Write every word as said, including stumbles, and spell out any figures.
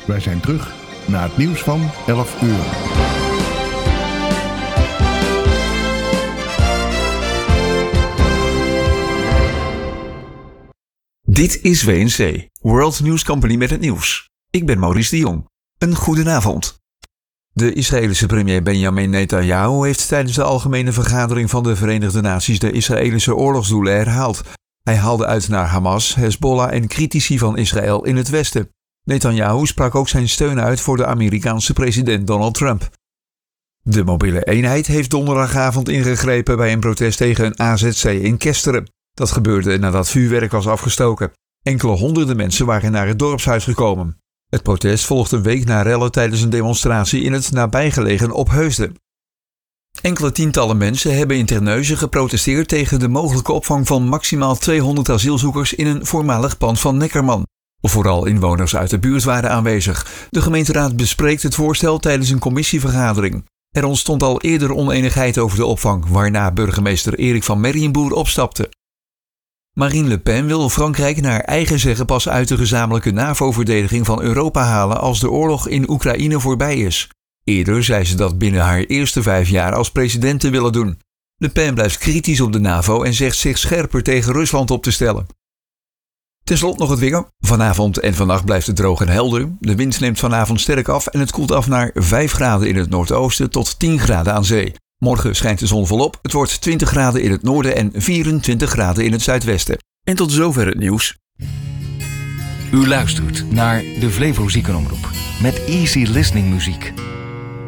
Wij zijn terug na het nieuws van elf uur. Dit is W N C, World News Company met het nieuws. Ik ben Maurice de Jong. Een goedenavond. De Israëlische premier Benjamin Netanyahu heeft tijdens de algemene vergadering van de Verenigde Naties de Israëlische oorlogsdoelen herhaald. Hij haalde uit naar Hamas, Hezbollah en critici van Israël in het Westen. Netanyahu sprak ook zijn steun uit voor de Amerikaanse president Donald Trump. De mobiele eenheid heeft donderdagavond ingegrepen bij een protest tegen een A Z C in Kesteren. Dat gebeurde nadat vuurwerk was afgestoken. Enkele honderden mensen waren naar het dorpshuis gekomen. Het protest volgt een week na rellen tijdens een demonstratie in het nabijgelegen Opheusden. Enkele tientallen mensen hebben in Terneuzen geprotesteerd tegen de mogelijke opvang van maximaal tweehonderd asielzoekers in een voormalig pand van Neckerman. Vooral inwoners uit de buurt waren aanwezig. De gemeenteraad bespreekt het voorstel tijdens een commissievergadering. Er ontstond al eerder oneenigheid over de opvang, waarna burgemeester Erik van Merrienboer opstapte. Marine Le Pen wil Frankrijk naar eigen zeggen pas uit de gezamenlijke NAVO-verdediging van Europa halen als de oorlog in Oekraïne voorbij is. Eerder zei ze dat binnen haar eerste vijf jaar als president te willen doen. Le Pen blijft kritisch op de NAVO en zegt zich scherper tegen Rusland op te stellen. Ten slotte nog het weer. Vanavond en vannacht blijft het droog en helder. De wind neemt vanavond sterk af en het koelt af naar vijf graden in het noordoosten tot tien graden aan zee. Morgen schijnt de zon volop. Het wordt twintig graden in het noorden en vierentwintig graden in het zuidwesten. En tot zover het nieuws. U luistert naar de Flevo Ziekenomroep met easy listening muziek.